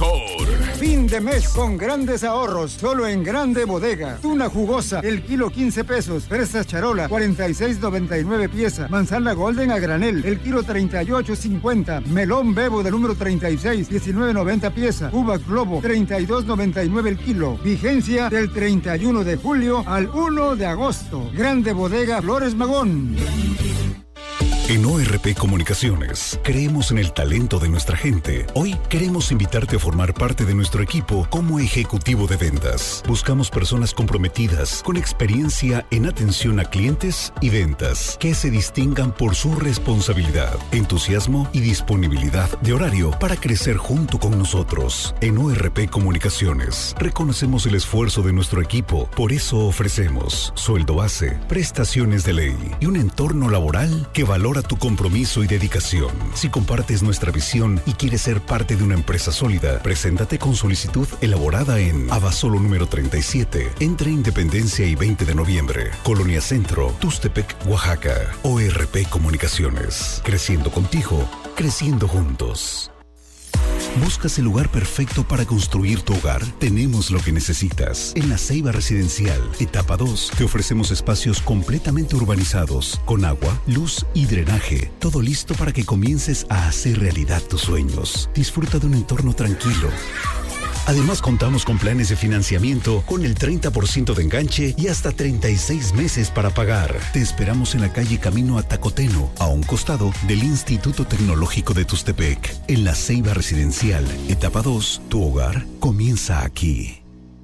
mejor. Fin de mes con grandes ahorros, solo en Grande Bodega. Tuna jugosa, el kilo 15 pesos. Fresas charola, 46.99 pieza. Manzana golden a granel, el kilo 38.50. Melón bebo del número 36, 19.90 pieza. Uva globo, 32.99 el kilo. Vigencia del 31 de julio al 1 de agosto. Grande Bodega Flores Magón. En ORP Comunicaciones, creemos en el talento de nuestra gente. Hoy queremos invitarte a formar parte de nuestro equipo como ejecutivo de ventas. Buscamos personas comprometidas, con experiencia en atención a clientes y ventas, que se distingan por su responsabilidad, entusiasmo y disponibilidad de horario para crecer junto con nosotros. En ORP Comunicaciones, reconocemos el esfuerzo de nuestro equipo. Por eso ofrecemos sueldo base, prestaciones de ley y un entorno laboral que valora tu compromiso y dedicación. Si compartes nuestra visión y quieres ser parte de una empresa sólida, preséntate con solicitud elaborada en Abasolo número 37, entre Independencia y 20 de noviembre, Colonia Centro, Tustepec, Oaxaca. ORP Comunicaciones. Creciendo contigo, creciendo juntos. ¿Buscas el lugar perfecto para construir tu hogar? Tenemos lo que necesitas. En La Ceiba Residencial, etapa 2, te ofrecemos espacios completamente urbanizados, con agua, luz y drenaje. Todo listo para que comiences a hacer realidad tus sueños. Disfruta de un entorno tranquilo. Además, contamos con planes de financiamiento con el 30% de enganche y hasta 36 meses para pagar. Te esperamos en la calle Camino a Tacoteno, a un costado del Instituto Tecnológico de Tustepec. En La Ceiba Residencial, etapa 2, tu hogar comienza aquí.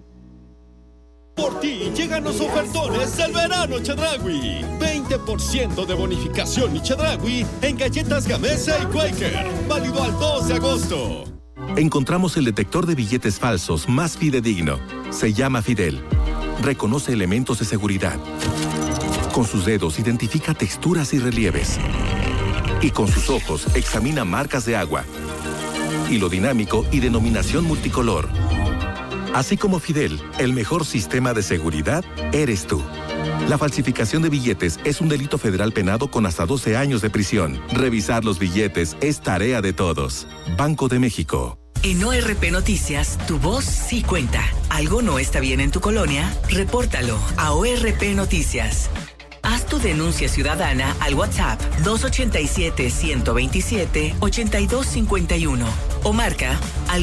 Por ti llegan los ofertones del verano Chedraui. 20% de bonificación y Chedraui en galletas Gamesa y Quaker. Válido al 2 de agosto. Encontramos el detector de billetes falsos más fidedigno. Se llama Fidel. Reconoce elementos de seguridad. Con sus dedos identifica texturas y relieves. Y con sus ojos examina marcas de agua. Hilo dinámico y denominación multicolor. Así como Fidel, el mejor sistema de seguridad eres tú. La falsificación de billetes es un delito federal penado con hasta 12 años de prisión. Revisar los billetes es tarea de todos. Banco de México. En ORP Noticias, tu voz sí cuenta. ¿Algo no está bien en tu colonia? Repórtalo a ORP Noticias. Haz tu denuncia ciudadana al WhatsApp 287-127-8251 o marca al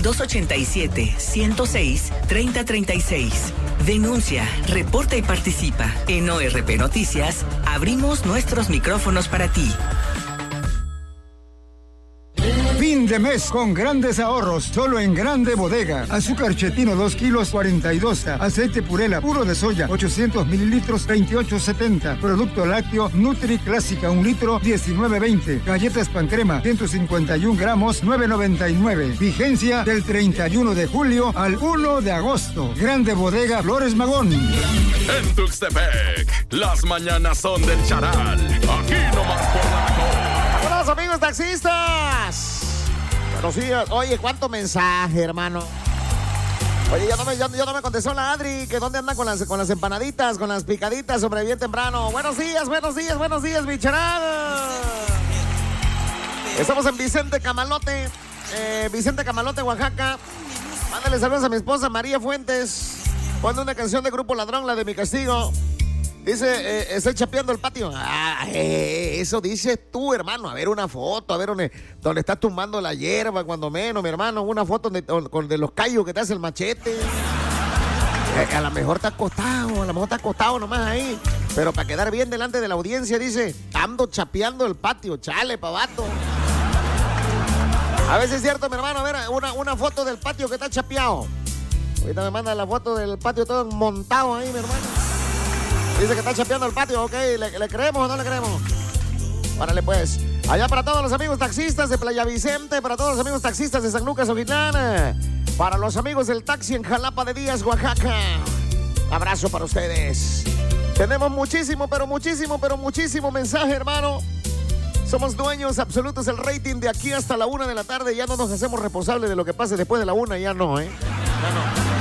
287-106-3036. Denuncia, reporta y participa. En ORP Noticias, abrimos nuestros micrófonos para ti. Fin de mes con grandes ahorros, solo en Grande Bodega. Azúcar chetino 2 kilos 42. Aceite Purela puro de soya 800 mililitros 28.70. Producto lácteo Nutri Clásica 1 litro 19.20. Galletas Pancrema 151 gramos 9.99. Vigencia del 31 de julio al 1 de agosto. Grande Bodega Flores Magón. En Tuxtepec, las mañanas son del Charal. Aquí nomás por la mejor. Buenos amigos taxistas. Buenos días. Oye, ¿cuánto mensaje, hermano? Oye, ya no me contestó la Adri, que dónde anda con las empanaditas, con las picaditas, hombre, bien temprano. Buenos días, mi charal. Estamos en Vicente Camalote, Oaxaca. Mándale saludos a mi esposa María Fuentes. Ponle una canción de Grupo Ladrón, la de Mi Castigo. Dice, estoy chapeando el patio. Eso dices tú, hermano. A ver una foto, a ver donde estás tumbando la hierba, cuando menos, mi hermano. Una foto de los callos que te hace el machete. A lo mejor está acostado nomás ahí. Pero para quedar bien delante de la audiencia, dice, ando chapeando el patio, chale, pavato. A ver si es cierto, mi hermano. A ver, una foto del patio que está chapeado. Ahorita me manda la foto del patio todo montado ahí, mi hermano. Dice que está chapeando el patio, ok, ¿le creemos o no le creemos? Órale pues. Allá para todos los amigos taxistas de Playa Vicente, para todos los amigos taxistas de San Lucas, Ojitlán, para los amigos del taxi en Jalapa de Díaz, Oaxaca. Abrazo para ustedes. Tenemos muchísimo mensaje, hermano. Somos dueños absolutos del rating de aquí hasta la 1 de la tarde. Ya no nos hacemos responsables de lo que pase después de la 1, ya no, Ya no.